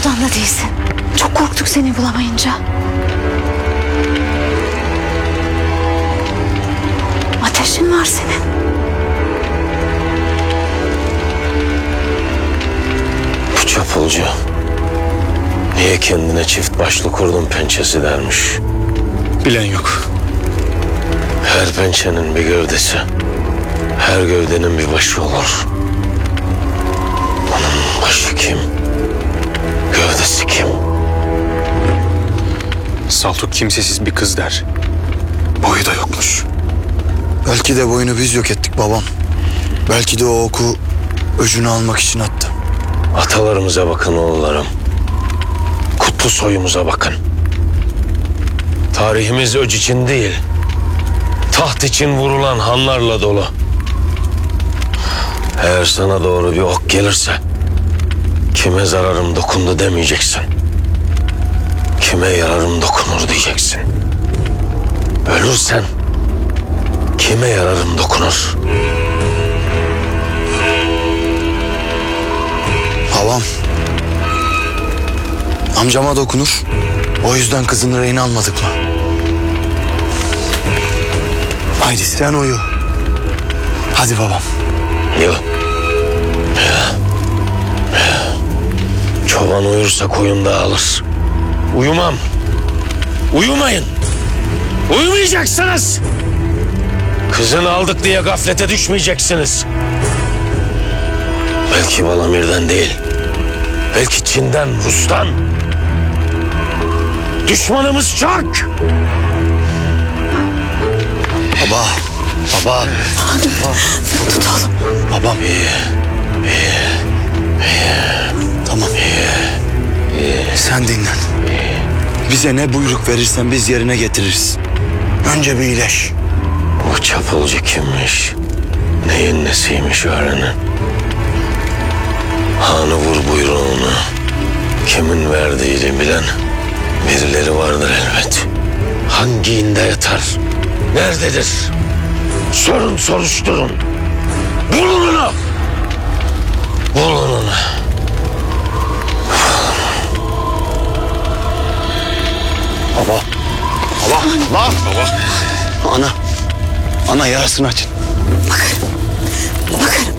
odanda değilsin. Çok korktuk seni bulamayınca. Ateşin var senin. Bu çapulcu niye kendine çift başlı kurdun pençesi dermiş. Bilen yok. Her pençenin bir gövdesi, her gövdenin bir başı olur. Onun başı kim? Gövdesi kim? Saltuk kimsesiz bir kız der. Boyu da yokmuş. Belki de boyunu biz yok ettik babam. Belki de o oku öcünü almak için attı. Atalarımıza bakın oğullarım. Kutlu soyumuza bakın. Tarihimiz öc için değil, taht için vurulan hanlarla dolu. Eğer sana doğru bir ok gelirse, kime zararım dokundu demeyeceksin. Kime yararım dokunur diyeceksin. Ölürsen, kime yararım dokunur? Babam. Amcama dokunur. O yüzden kızını rehin almadık mı? Haydi sen uyu. Hadi babam. Yok. Çoban uyursa koyun dağılır. Uyumam. Uyumayın. Uyumayacaksınız. Kızını aldık diye gaflete düşmeyeceksiniz. Belki Balamir'den değil. Belki Çin'den, Rus'tan. Düşmanımız çok. Baba. Baba. Tutalım. Babam. Tamam. Sen dinlen. Bize ne buyruk verirsen biz yerine getiririz. Önce bir iyileş. Bu çapulcu kimmiş? Neyin nesiymiş öğrenin. Hanı vur buyruğunu. Kimin verdiğini bilen birileri vardır elbet. Hangi inde yatar? Nerededir? Sorun, soruşturun. Bulun onu. Bulun onu. Baba. Baba. Baba. Baba. Ana. Ana yarasını açın. Bakarım.